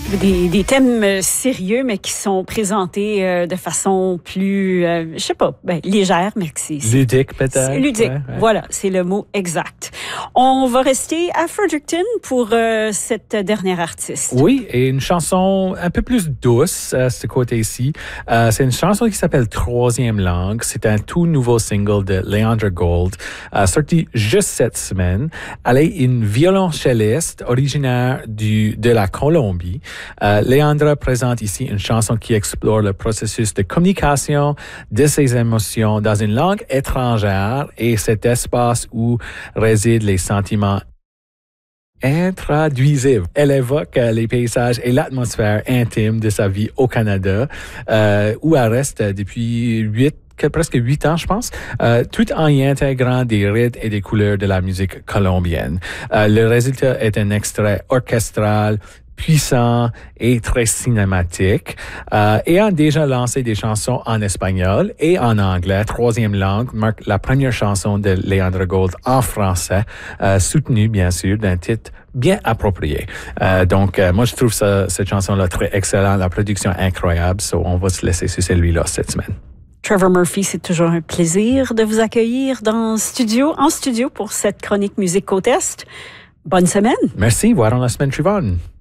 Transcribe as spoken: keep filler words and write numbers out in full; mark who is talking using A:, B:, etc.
A: Des, des thèmes euh, sérieux, mais qui sont présentés euh, de façon plus, euh, je sais pas, ben, légère, mais que c'est... c'est
B: ludique, peut-être.
A: Ludique,
B: ouais, ouais.
A: voilà, c'est le mot exact. On va rester à Fredericton pour euh, cette dernière artiste.
B: Oui, et une chanson un peu plus douce, à ce côté-ci. Euh, c'est une chanson qui s'appelle Troisième langue. C'est un tout nouveau single de Leandra Gold, euh, sorti juste cette semaine. Elle est une violoncelliste originaire du, de la Colombie. Euh, Leandra présente ici une chanson qui explore le processus de communication de ses émotions dans une langue étrangère et cet espace où résident les sentiments intraduisibles. Elle évoque euh, les paysages et l'atmosphère intime de sa vie au Canada, euh, où elle reste depuis huit presque huit ans, je pense, euh, tout en y intégrant des rythmes et des couleurs de la musique colombienne. Euh, le résultat est un extrait orchestral, puissant et très cinématique. Euh, ayant déjà lancé des chansons en espagnol et en anglais, Troisième langue marque la première chanson de Leandra Gold en français, euh, soutenue bien sûr d'un titre bien approprié. Euh, donc, euh, moi, je trouve ça, cette chanson-là très excellente, la production incroyable. So, on va se laisser sur celui-là cette semaine.
A: Trevor Murphy, c'est toujours un plaisir de vous accueillir dans studio, en studio pour cette chronique Musique Côte Est. Bonne semaine.
B: Merci. Voir la semaine suivante.